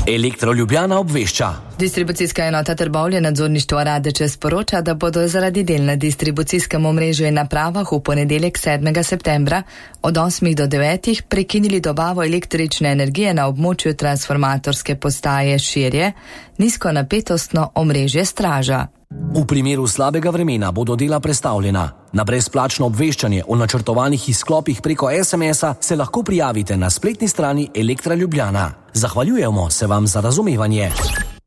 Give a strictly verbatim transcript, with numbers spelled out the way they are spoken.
Elektro Ljubljana obvešča. Distribucijska enota Trbovlje nadzorništvo Radeče sporoča, da bodo zaradi del na distribucijskem omrežju in napravah v ponedeljek sedmega septembra od osmih do devetih prekinili dobavo električne energije na območju transformatorske postaje Širje, nizkonapetostno omrežje Straža. V primeru slabega vremena bodo dela prestavljena. Na brezplačno obveščanje o načrtovanih izklopih preko es em es-a se lahko prijavite na spletni strani Elektra Ljubljana. Zahvaljujemo se vam za razumevanje.